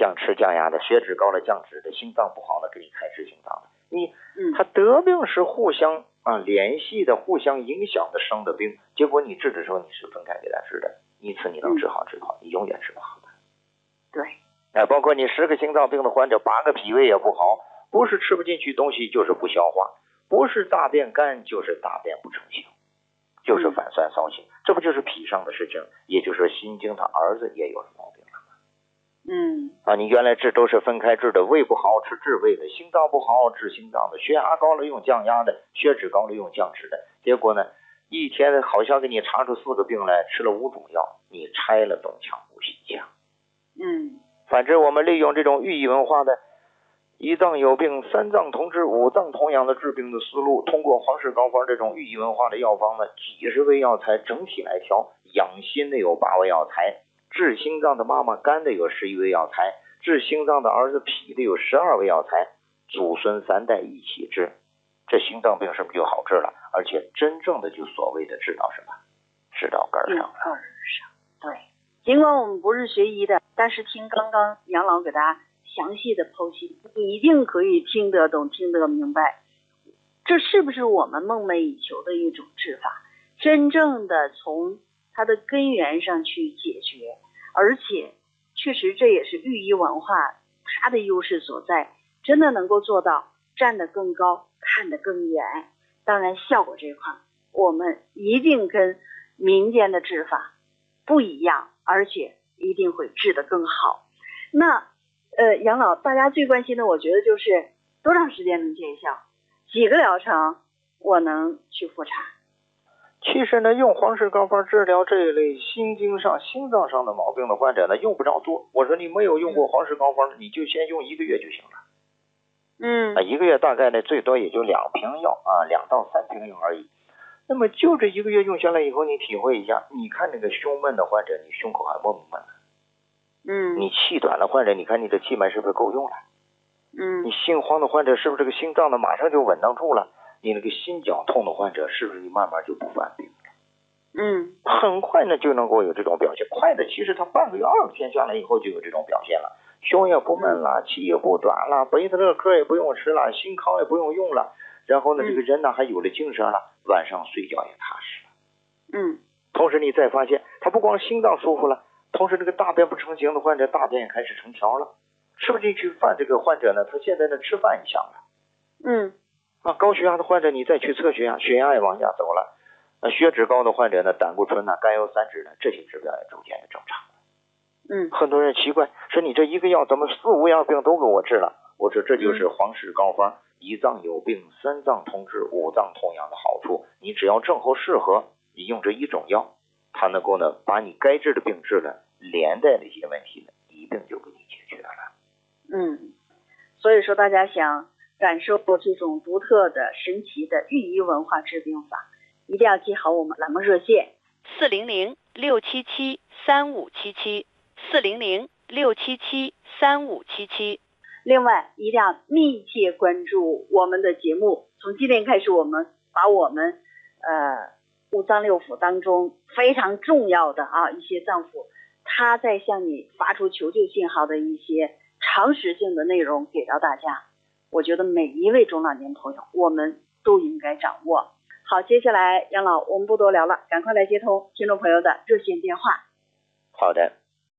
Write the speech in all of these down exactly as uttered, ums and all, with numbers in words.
降吃降压的，血脂高了降脂的，心脏不好了给你开治心脏的。你他得病是互相啊联系的，互相影响的生的病，结果你治的时候你是分开给他治的，一次你能治好治好，你永远治不好的。 对， 哎，包括你十个心脏病的患者，八个脾胃也不好，不是吃不进去东西，就是不消化，不是大便干，就是大便不成形，就是反酸骚心，这不就是脾上的事情？也就是说，心经他儿子也有毛病了。 嗯， 啊，你原来治都是分开治的，胃不好吃治胃的，心脏不好治心脏的，血压高了用降压的，血脂高了用降脂的，结果呢，一天好像给你查出四个病来，吃了五种药，你拆了东墙补西墙。 嗯， 反之，我们利用这种寓意文化的一脏有病三脏同治五脏同养的治病的思路，通过皇氏膏方这种寓意文化的药方呢，几十味药材整体来调，养心的有八味药材，治心脏的妈妈肝的有十一味药材，治心脏的儿子脾的有十二味药材，祖孙三代一起治，这心脏病是不是就好治了？而且真正的就所谓的治到什么？治到根儿上了。 根儿上，对。尽管我们不是学医的，但是听刚刚杨老给大家详细的剖析，你一定可以听得懂、听得明白，这是不是我们梦寐以求的一种治法？真正的从它的根源上去解决，而且确实这也是寓医文化它的优势所在，真的能够做到站得更高，看得更远。当然效果这一块我们一定跟民间的治法不一样，而且一定会治得更好。那呃，杨老，大家最关心的我觉得就是多长时间能见效，几个疗程我能去复查。 其实呢，用皇氏膏方治疗这一类心经上心脏上的毛病的患者呢，用不着多。我说你没有用过皇氏膏方，你就先用一个月就行了。 嗯， 啊，一个月大概呢最多也就两瓶药啊，两到三瓶药而已。那么就这一个月用下来以后，你体会一下，你看那个胸闷的患者，你胸口还闷不闷了？ 嗯， 你气短的患者，你看你的气脉是不是够用了？ 嗯， 你心慌的患者，是不是这个心脏呢马上就稳当住了？你那个心绞痛的患者，是不是你慢慢就不犯病了？ 嗯， 很快呢就能够有这种表现，快的其实他半个月二十天下来以后就有这种表现了，胸也不闷了，气也不短了，贝塔乐克也不用吃了，心康也不用用了，然后呢这个人呢还有了精神了，晚上睡觉也踏实了。 嗯， 同时你再发现他不光心脏舒服了，同时这个大便不成形的患者大便也开始成条了，吃不进去饭这个患者呢，他现在呢吃饭也香了。 嗯， 啊，高血压的患者你再去测血压，血压也往下走了。那血脂高的患者呢，胆固醇呢、甘油三酯呢，这些指标也逐渐也正常了。 嗯， 很多人奇怪，说你这一个药怎么四五样病都给我治了？我说这就是皇氏膏方，一脏有病，三脏同治，五脏同养的好处。你只要正好适合，你用这一种药，它能够呢把你该治的病治了，连带的一些问题呢一并就给你解决了。 嗯，所以说大家想感受过这种独特的、神奇的寓医文化治病法，一定要记好我们栏目热线四零零六七七三五七七四零零六七七三五七七。 另外一定要密切关注我们的节目，从今天开始我们把我们呃五脏六腑当中非常重要的啊一些脏腑，它在向你发出求救信号的一些常识性的内容给到大家，我觉得每一位中老年朋友我们都应该掌握。好，接下来杨老我们不多聊了，赶快来接通听众朋友的热线电话。 好的。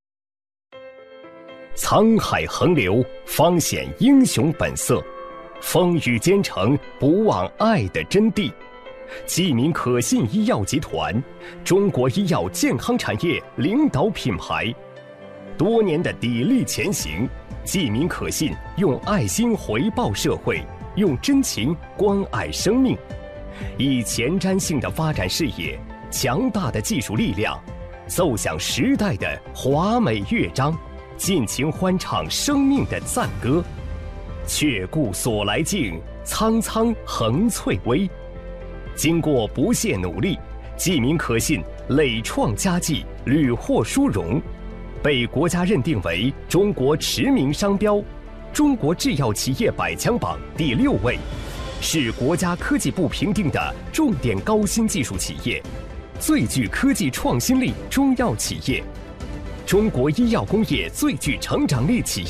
沧海横流，方显英雄本色；风雨兼程，不忘爱的真谛。济民可信医药集团，中国医药健康产业领导品牌，多年的砥砺前行。济民可信用爱心回报社会，用真情关爱生命，以前瞻性的发展视野，强大的技术力量，奏响时代的华美乐章，尽情欢唱生命的赞歌。却顾所来径，苍苍横翠微。经过不懈努力，济民可信累创佳绩，屡获殊荣，被国家认定为中国驰名商标，中国制药企业百强榜第六位，是国家科技部评定的重点高新技术企业，最具科技创新力中药企业，中国医药工业最具成长力企业。